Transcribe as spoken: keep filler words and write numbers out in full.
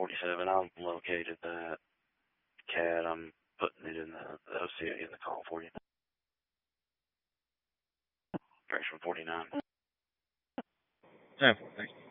forty-seven. I'm located that cat. I'm putting it in the, the O C. In the call for you. Direction forty-nine. Yeah, thanks.